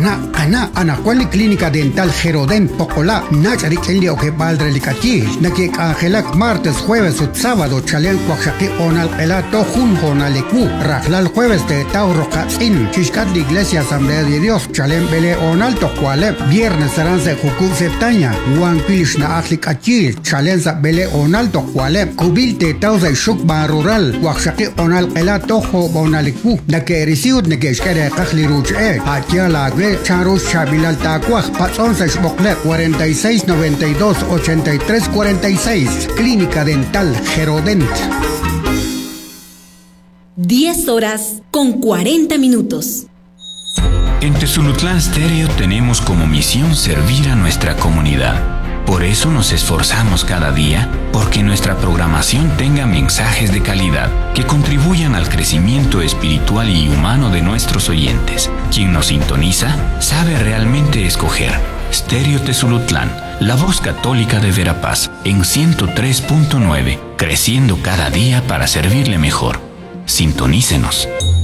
Ana Anacuali Clínica Dental Geroden Pocola, Nacharik Elia Ojebal Relicachi, Naki Angelak martes, jueves, sábado, Chalen Cuaxaki Onal Elato Jun Jonalecu, Raflal jueves de Tauro Katzin, Chishkat de Iglesia Asamblea de Dios, Chalen Bele Onal Tocuale, viernes Saranse Juku Septaña, Juan Pilishna Achlik Achil, Chalenza Bele Onal Tocuale, Kubil de Tauza Shukba Rural, Cuaxaki Onal Elato Jo Bonalecu, Naki Risiud Negeshkere Kachli Ruche, Atiala Gre, Charus Chabilal Tacuaj, Patzonza Shbokle, 46 92 83 46, Clínica Dental Gerodent. 10 horas con 40 minutos. En Tezulutlán Stereo tenemos como misión servir a nuestra comunidad. Por eso nos esforzamos cada día porque nuestra programación tenga mensajes de calidad que contribuyan al crecimiento espiritual y humano de nuestros oyentes. Quien nos sintoniza sabe realmente escoger. Stereo Tezulutlán, la voz católica de Verapaz, en 103.9, creciendo cada día para servirle mejor. Sintonícenos.